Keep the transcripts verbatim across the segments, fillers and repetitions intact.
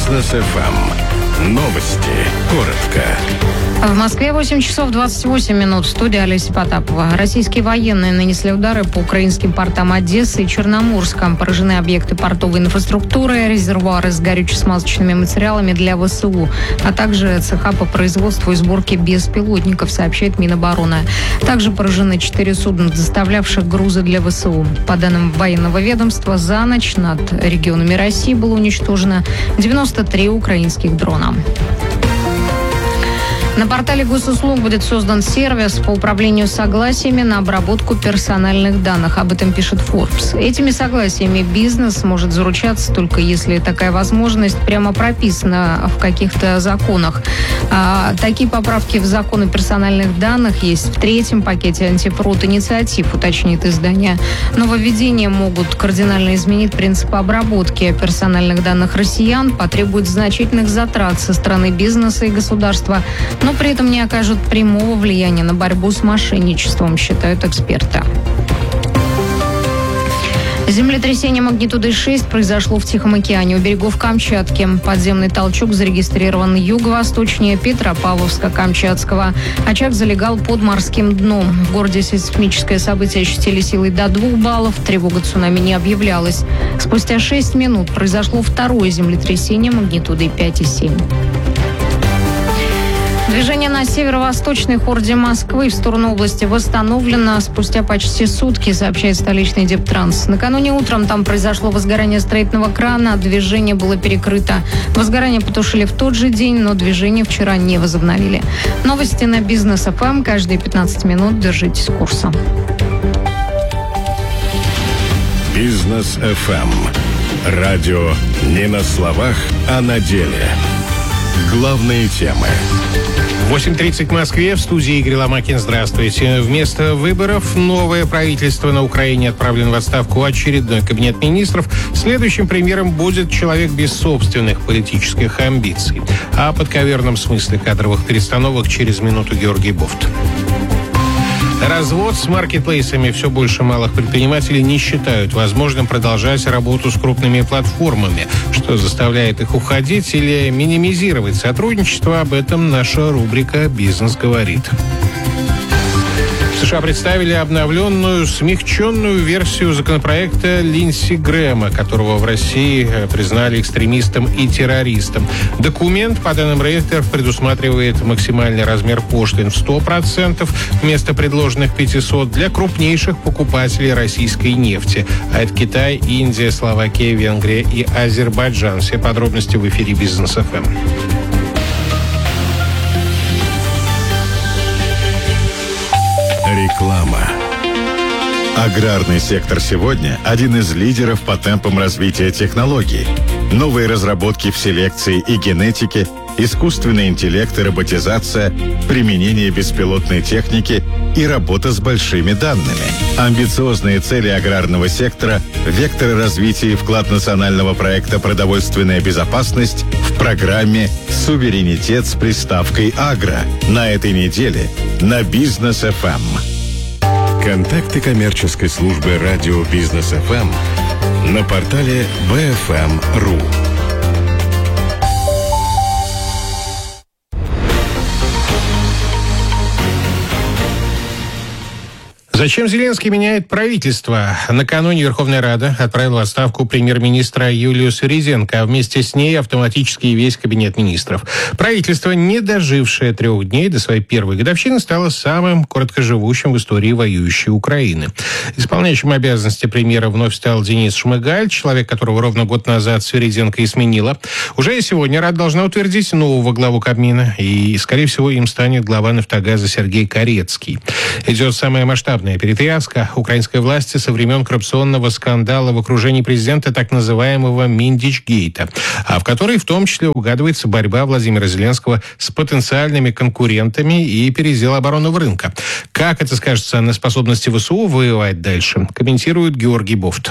Бизнес эф эм. Новости. Коротко. В Москве восемь часов двадцать восемь минут. В студии Олеся Потапова. Российские военные нанесли удары по украинским портам Одессы и Черноморска. Поражены объекты портовой инфраструктуры, резервуары с горюче-смазочными материалами для вэ эс у, а также цеха по производству и сборке беспилотников, сообщает Минобороны. Также поражены четыре судна, доставлявших грузы для вэ эс у. По данным военного ведомства, за ночь над регионами России было уничтожено девяносто три украинских дрона. На портале госуслуг будет создан сервис по управлению согласиями на обработку персональных данных. Об этом пишет Forbes. Этими согласиями бизнес может заручаться только если такая возможность прямо прописана в каких-то законах. А, такие поправки в законы персональных данных есть в третьем пакете антифрод инициатив, уточнит издание. Нововведения могут кардинально изменить принципы обработки персональных данных россиян, потребуют значительных затрат со стороны бизнеса и государства, но при этом не окажут прямого влияния на борьбу с мошенничеством, считают эксперты. Землетрясение магнитудой шесть произошло в Тихом океане у берегов Камчатки. Подземный толчок зарегистрирован юго-восточнее Петропавловска-Камчатского. Очаг залегал под морским дном. В городе сейсмическое событие ощутили силой до двух баллов. Тревога цунами не объявлялась. Спустя шесть минут произошло второе землетрясение магнитудой пять и семь. Движение на северо-восточной хорде Москвы в сторону области восстановлено спустя почти сутки, сообщает столичный Дептранс. Накануне утром там произошло возгорание строительного крана, движение было перекрыто. Возгорание потушили в тот же день, но движение вчера не возобновили. Новости на Бизнес эф эм. Каждые пятнадцать минут держитесь курса. Бизнес эф эм. Радио не на словах, а на деле. Главные темы. восемь тридцать в Москве. В студии Игорь Ломакин. Здравствуйте. Вместо выборов новое правительство на Украине отправлен в отставку очередной кабинет министров. Следующим премьером будет человек без собственных политических амбиций. О подковерном смысле кадровых перестановок через минуту Георгий Бофт. Развод с маркетплейсами. Все больше малых предпринимателей не считают возможным продолжать работу с крупными платформами, что заставляет их уходить или минимизировать сотрудничество. Об этом наша рубрика «Бизнес говорит». В США представили обновленную, смягченную версию законопроекта Линдси Грэма, которого в России признали экстремистом и террористом. Документ, по данным Reuters, предусматривает максимальный размер пошлин в сто процентов вместо предложенных пятьсот для крупнейших покупателей российской нефти. А это Китай, Индия, Словакия, Венгрия и Азербайджан. Все подробности в эфире Бизнес эф эм. Реклама. Аграрный сектор сегодня – один из лидеров по темпам развития технологий. Новые разработки в селекции и генетике, искусственный интеллект и роботизация, применение беспилотной техники и работа с большими данными. Амбициозные цели аграрного сектора, векторы развития и вклад национального проекта «Продовольственная безопасность» в программе «Суверенитет» с приставкой «Агро» на этой неделе на Бизнес эф эм. Контакты коммерческой службы радио Бизнес эф эм на портале би эф эм точка ру. Зачем Зеленский меняет правительство? Накануне Верховная Рада отправила в отставку премьер-министра Юлию Свириденко, а вместе с ней автоматически и весь кабинет министров. Правительство, не дожившее трех дней до своей первой годовщины, стало самым короткоживущим в истории воюющей Украины. Исполняющим обязанности премьера вновь стал Денис Шмыгаль, человек, которого ровно год назад Свириденко и сменила. Уже сегодня Рада должна утвердить нового главу Кабмина, и, скорее всего, им станет глава «Нафтогаза» Сергей Корецкий. Идет самая масштабная перетряска украинской власти со времен коррупционного скандала в окружении президента, так называемого Миндичгейта, а в которой в том числе угадывается борьба Владимира Зеленского с потенциальными конкурентами и передел оборонного рынка. Как это скажется на способности вэ эс у воевать дальше, комментирует Георгий Бофт.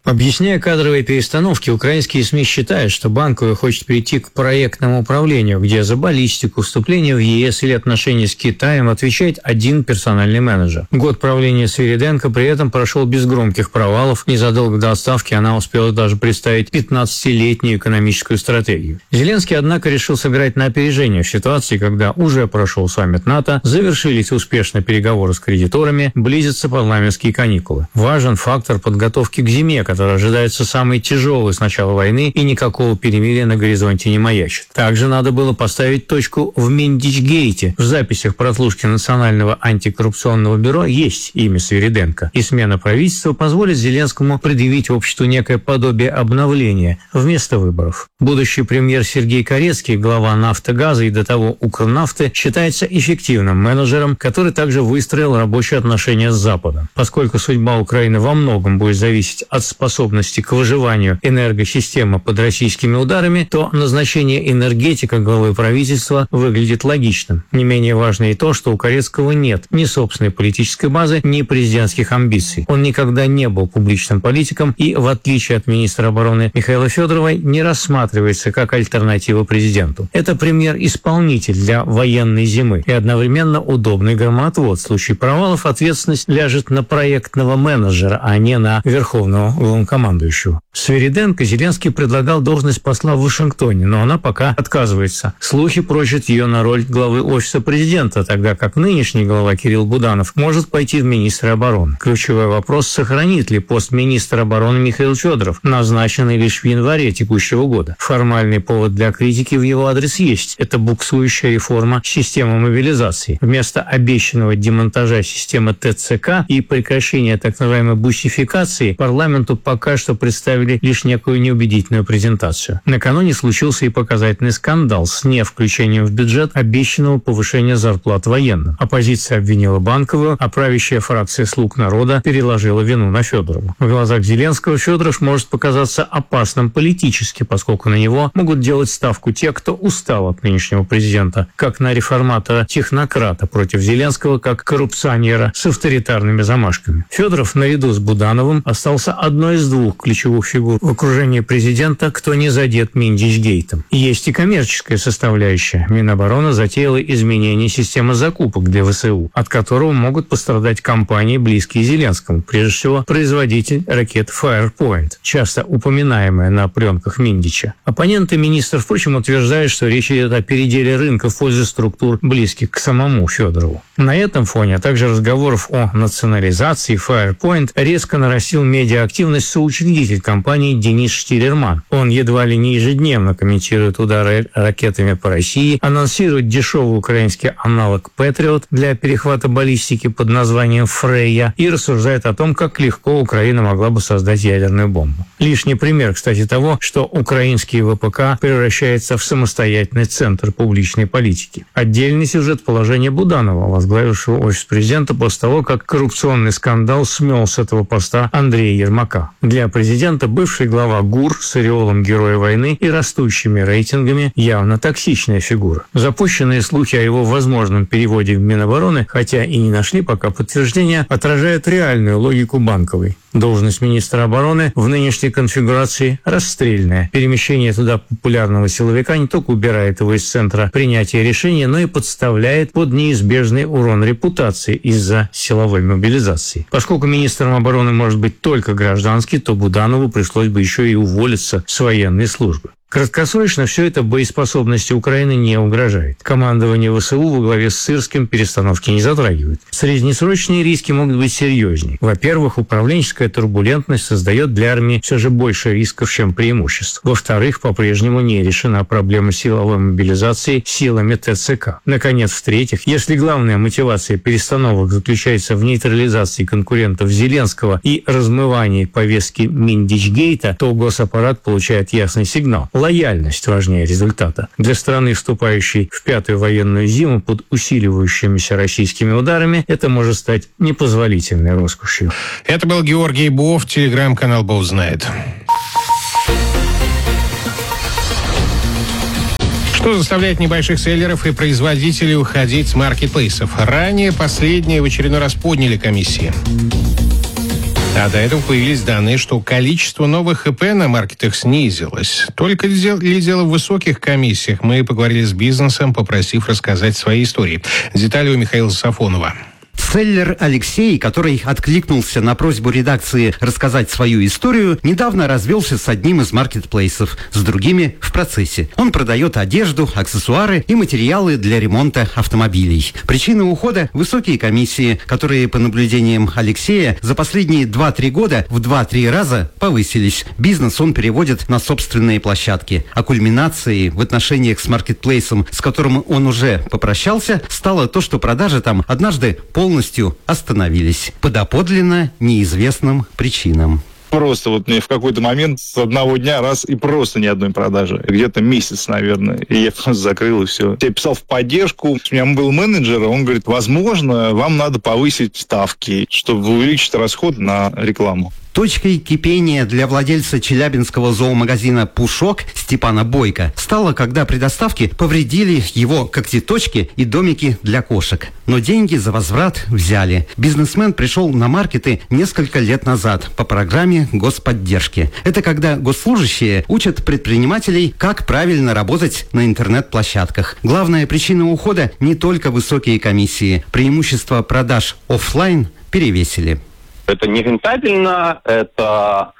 Объясняя кадровые перестановки, украинские СМИ считают, что Банковая хочет перейти к проектному управлению, где за баллистику, вступление в ЕС или отношения с Китаем отвечает один персональный менеджер. Год правления Свириденко при этом прошел без громких провалов. Незадолго до отставки она успела даже представить пятнадцатилетнюю экономическую стратегию. Зеленский, однако, решил сыграть на опережение в ситуации, когда уже прошел саммит НАТО, завершились успешно переговоры с кредиторами, близятся парламентские каникулы. Важен фактор подготовки к зиме, который ожидается самый тяжелый с начала войны, и никакого перемирия на горизонте не маячит. Также надо было поставить точку в Миндичгейте. В записях прослушки Национального антикоррупционного бюро есть имя Свириденко, и смена правительства позволит Зеленскому предъявить обществу некое подобие обновления вместо выборов. Будущий премьер Сергей Корецкий, глава «Нафтогаза» и до того «Укрнафты», считается эффективным менеджером, который также выстроил рабочие отношения с Западом. Поскольку судьба Украины во многом будет зависеть от способности к выживанию энергосистемы под российскими ударами, то назначение энергетика главы правительства выглядит логичным. Не менее важно и то, что у Корецкого нет ни собственной политической базы, ни президентских амбиций. Он никогда не был публичным политиком и, в отличие от министра обороны Михаила Федорова, не рассматривается как альтернатива президенту. Это премьер-исполнитель для военной зимы и одновременно удобный громоотвод. В случае провалов ответственность ляжет на проектного менеджера, а не на верховного главнокомандующего. Свириденко Зеленский предлагал должность посла в Вашингтоне, но она пока отказывается. Слухи прочат ее на роль главы офиса президента, тогда как нынешний глава Кирилл Буданов может пойти в министры обороны. Ключевой вопрос, сохранит ли пост министра обороны Михаил Федоров, назначенный лишь в январе текущего года. Формальный повод для критики в его адрес есть. Это буксующая реформа системы мобилизации. Вместо обещанного демонтажа системы ТЦК и прекращения так называемой бусификации парламенту пока что представили лишь некую неубедительную презентацию. Накануне случился и показательный скандал с невключением в бюджет обещанного повышения зарплат военным. Оппозиция обвинила Банковую, а правящая фракция «Слуг народа» переложила вину на Федорову. В глазах Зеленского Федоров может показаться опасным политически, поскольку на него могут делать ставку те, кто устал от нынешнего президента, как на реформатора-технократа против Зеленского, как коррупционера с авторитарными замашками. Федоров наряду с Будановым остался одной из двух ключевых фигур в окружении президента, кто не задет Миндичгейтом. Есть и коммерческая составляющая. Минобороны затеяла изменение системы закупок для ВСУ, от которого могут пострадать компании, близкие Зеленскому, прежде всего производитель ракет Firepoint, часто упоминаемая на пленках Миндича. Оппоненты министра, впрочем, утверждают, что речь идет о переделе рынка в пользу структур, близких к самому Федорову. На этом фоне, а также разговоров о национализации Firepoint, резко нарастил медиаактивность соучредитель компании Денис Штиллерман. Он едва ли не ежедневно комментирует удары ракетами по России, анонсирует дешевый украинский аналог Patriot для перехвата баллистики под названием Фрейя и рассуждает о том, как легко Украина могла бы создать ядерную бомбу. Лишний пример, кстати, того, что украинский ВПК превращается в самостоятельный центр публичной политики. Отдельный сюжет положения Буданова, возглавившего офис президента после того, как коррупционный скандал смел с этого поста Андрея Ермака. Для президента бывший глава ГУР с ореолом героя войны и растущими рейтингами явно токсичная фигура. Запущенные слухи о его возможном переводе в Минобороны, хотя и не нашли пока подтверждения, отражают реальную логику Банковой. Должность министра обороны в нынешней конфигурации расстрельная. Перемещение туда популярного силовика не только убирает его из центра принятия решения, но и подставляет под неизбежный урон репутации из-за силовой мобилизации. Поскольку министром обороны может быть только гражданский, то Буданову пришлось бы еще и уволиться с военной службы. Краткосрочно все это боеспособности Украины не угрожает. Командование ВСУ во главе с Сырским перестановки не затрагивает. Среднесрочные риски могут быть серьезнее. Во-первых, управленческая турбулентность создает для армии все же больше рисков, чем преимуществ. Во-вторых, по-прежнему не решена проблема силовой мобилизации силами ТЦК. Наконец, в-третьих, если главная мотивация перестановок заключается в нейтрализации конкурентов Зеленского и размывании повестки Миндичгейта, то госаппарат получает ясный сигнал. Лояльность важнее результата. Для страны, вступающей в пятую военную зиму под усиливающимися российскими ударами, это может стать непозволительной роскошью. Это был Георгий Бов, телеграм-канал «Бов знает». Что заставляет небольших селлеров и производителей уходить с маркетплейсов? Ранее последние в очередной раз подняли комиссии. А до этого появились данные, что количество новых ИП на маркетах снизилось. Только ли дело в высоких комиссиях? Мы поговорили с бизнесом, попросив рассказать свои истории. Детали у Михаила Сафонова. Селлер Алексей, который откликнулся на просьбу редакции рассказать свою историю, недавно развелся с одним из маркетплейсов, с другими в процессе. Он продает одежду, аксессуары и материалы для ремонта автомобилей. Причина ухода – высокие комиссии, которые, по наблюдениям Алексея, за последние два-три года в два-три раза повысились. Бизнес он переводит на собственные площадки. А кульминацией в отношениях с маркетплейсом, с которым он уже попрощался, стало то, что продажи там однажды полностью остановились по доподлинно неизвестным причинам. Просто вот мне в какой-то момент с одного дня раз и просто ни одной продажи. Где-то месяц, наверное. И я просто закрыл, и все. Я писал в поддержку. У меня был менеджер, он говорит, возможно, вам надо повысить ставки, чтобы увеличить расход на рекламу. Точкой кипения для владельца челябинского зоомагазина «Пушок» Степана Бойко стало, когда при доставке повредили его когтеточки и домики для кошек. Но деньги за возврат взяли. Бизнесмен пришел на маркеты несколько лет назад по программе господдержки. Это когда госслужащие учат предпринимателей, как правильно работать на интернет-площадках. Главная причина ухода – не только высокие комиссии. Преимущества продаж офлайн перевесили. Это нерентабельно, это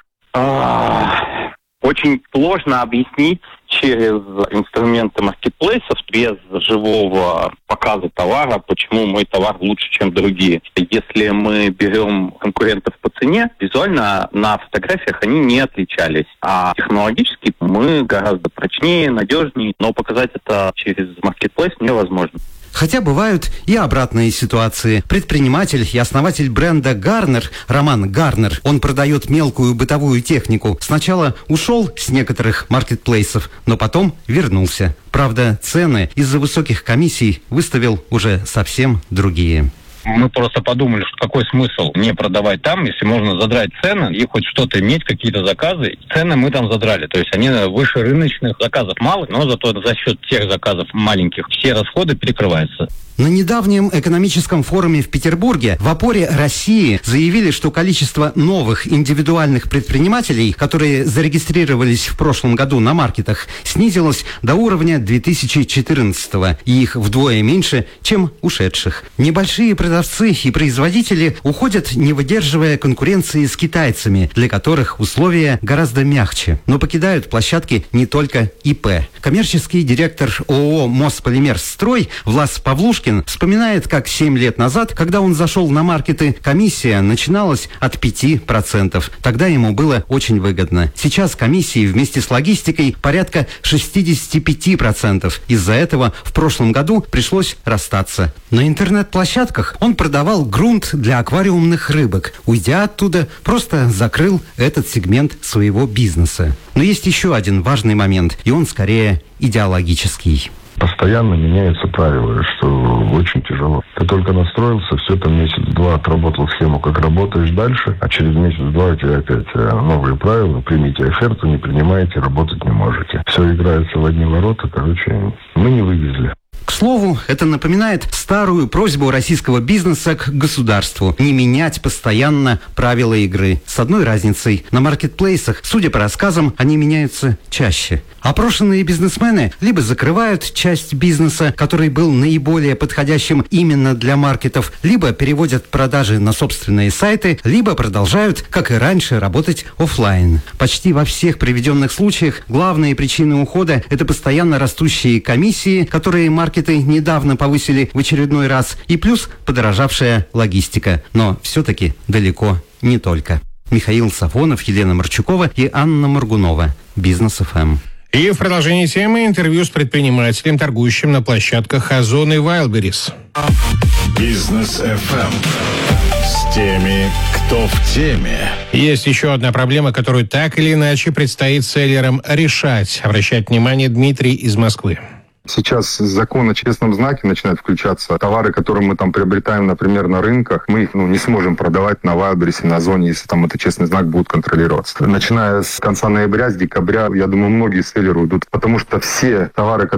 э, очень сложно объяснить через инструменты маркетплейсов без живого показа товара, почему мой товар лучше, чем другие. Если мы берем конкурентов по цене, визуально на фотографиях они не отличались, а технологически мы гораздо прочнее, надежнее, но показать это через маркетплейс невозможно. Хотя бывают и обратные ситуации. Предприниматель и основатель бренда «Гарнер» Роман Гарнер, он продает мелкую бытовую технику. Сначала ушел с некоторых маркетплейсов, но потом вернулся. Правда, цены из-за высоких комиссий выставил уже совсем другие. Мы просто подумали, что какой смысл не продавать там, если можно задрать цены и хоть что-то иметь, какие-то заказы. Цены мы там задрали, то есть они выше рыночных, заказов мало, но зато за счет тех заказов маленьких все расходы перекрываются. На недавнем экономическом форуме в Петербурге в опоре России заявили, что количество новых индивидуальных предпринимателей, которые зарегистрировались в прошлом году на маркетах, снизилось до уровня две тысячи четырнадцатого, и их вдвое меньше, чем ушедших. Небольшие продавцы и производители уходят, не выдерживая конкуренции с китайцами, для которых условия гораздо мягче. Но покидают площадки не только ИП. Коммерческий директор ООО «Мосполимерстрой» Влас Павлушкин вспоминает, как семь лет назад, когда он зашел на маркеты, комиссия начиналась от пяти процентов. Тогда ему было очень выгодно. Сейчас комиссии вместе с логистикой порядка шестьдесят пять процентов. Из-за этого в прошлом году пришлось расстаться. На интернет-площадках он продавал грунт для аквариумных рыбок. Уйдя оттуда, просто закрыл этот сегмент своего бизнеса. Но есть еще один важный момент, и он скорее идеологический. Постоянно меняются правила, что очень тяжело. Ты только настроился, все там месяц-два отработал схему, как работаешь дальше, а через месяц-два у тебя опять новые правила, примите оферту, не принимаете, работать не можете. Все играется в одни ворота, короче, мы не вывезли. К слову, это напоминает старую просьбу российского бизнеса к государству не менять постоянно правила игры. С одной разницей: на маркетплейсах, судя по рассказам, они меняются чаще. Опрошенные бизнесмены либо закрывают часть бизнеса, который был наиболее подходящим именно для маркетов, либо переводят продажи на собственные сайты, либо продолжают, как и раньше, работать офлайн. Почти во всех приведенных случаях главные причины ухода – это постоянно растущие комиссии, которые маркеты недавно повысили в очередной раз, и плюс подорожавшая логистика. Но все-таки далеко не только. Михаил Сафонов, Елена Марчукова и Анна Моргунова. Бизнес эф эм. И в продолжении темы интервью с предпринимателем, торгующим на площадках Озон и Wildberries. Бизнес эф эм. С теми, кто в теме. Есть еще одна проблема, которую так или иначе предстоит селлерам решать. Обращает внимание Дмитрий из Москвы. Сейчас закон о честном знаке начинает включаться. Товары, которые мы там приобретаем, например, на рынках, мы их ну, не сможем продавать на Wildberries, на Озоне, если там этот честный знак будет контролироваться. Начиная с конца ноября, с декабря, я думаю, многие селлеры уйдут, потому что все товары,